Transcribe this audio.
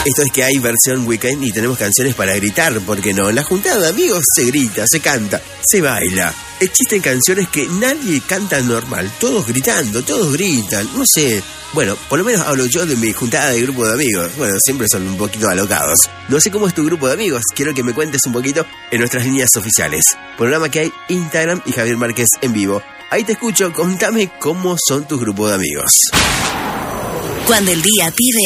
Esto es que hay versión weekend y tenemos canciones para gritar, porque no, en la juntada de amigos se grita, se canta, se baila. Existen canciones que nadie canta normal, todos gritando, todos gritan, no sé. Bueno, por lo menos hablo yo de mi juntada de grupo de amigos. Bueno, siempre son un poquito alocados. No sé cómo es tu grupo de amigos, quiero que me cuentes un poquito en nuestras líneas oficiales. Programa que hay Instagram y Javier Márquez en vivo. Ahí te escucho, contame cómo son tus grupos de amigos. Cuando el día pide